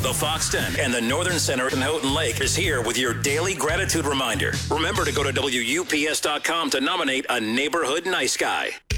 The Fox 10 and the Northern Center in Houghton Lake is here with your daily gratitude reminder. Remember to go to WUPS.com to nominate a neighborhood nice guy.